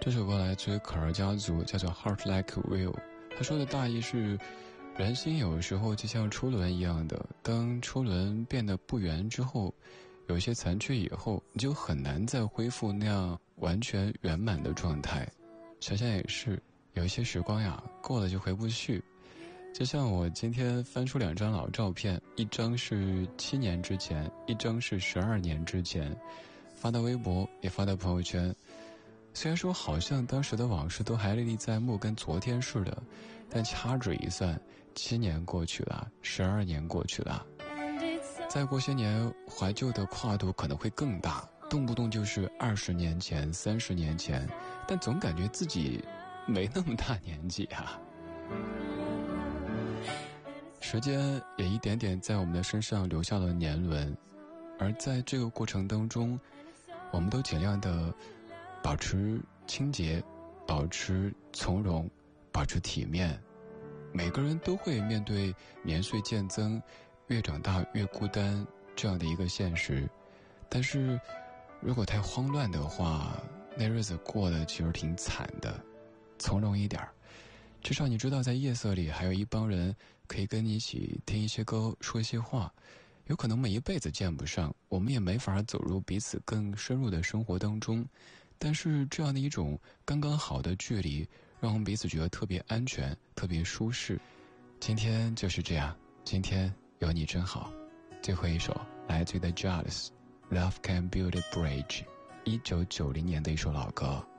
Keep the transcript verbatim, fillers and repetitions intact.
这首歌来自于可儿家族，叫做 Heart Like a Wheel。 他说的大意是，人心有时候就像车轮一样的，当车轮变得不圆之后，有一些残缺以后，你就很难再恢复那样完全圆满的状态。想想也是，有一些时光呀，过了就回不去。就像我今天翻出两张老照片，一张是七年之前，一张是十二年之前，发到微博也发到朋友圈。虽然说好像当时的往事都还历历在目，跟昨天似的，但掐指一算，七年过去了，十二年过去了，再过些年，怀旧的跨度可能会更大，动不动就是二十年前、三十年前，但总感觉自己没那么大年纪啊。时间也一点点在我们的身上留下了年轮，而在这个过程当中，我们都尽量的保持清洁，保持从容，保持体面。每个人都会面对年岁渐增，越长大越孤单这样的一个现实。但是如果太慌乱的话，那日子过得其实挺惨的。从容一点，至少你知道在夜色里还有一帮人可以跟你一起听一些歌，说一些话。有可能每一辈子见不上，我们也没法走入彼此更深入的生活当中，但是这样的一种刚刚好的距离，让我们彼此觉得特别安全，特别舒适。今天就是这样，今天有你真好。最后一首来自于 The Jazz Love Can Build a Bridge， 一九九零年的一首老歌。